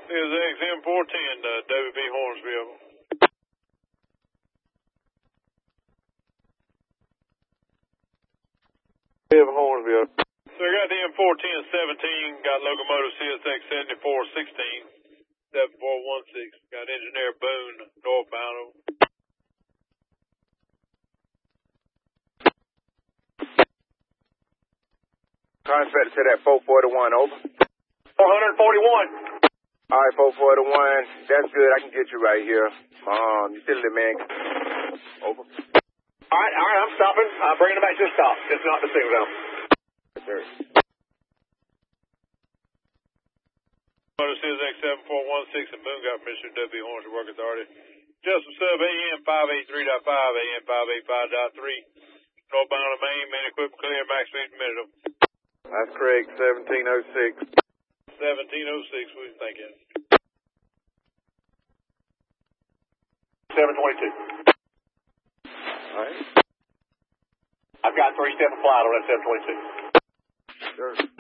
This is XM410, WB Hornsville. Hornsville. So I got the M410-17, got locomotive CSX 7416, 7416. Got engineer Boone, northbound. Contract to that 441, over. 441. All right, 441. That's good. I can get you right here. Utility man. Over. All right, I'm stopping. I'm bringing it back to the stop. It's not the signal down. Yes, sir. Motor CSX 7416 and Boone got permission to WB Hornsville Work Authority. Just sub AM 583.5, AM 585.3. Northbound of main equipment clear, max speed per minute. That's correct, 1706. 1706, what do you thinking? 722. All right. I've got 3-step applied on that 722. Sure.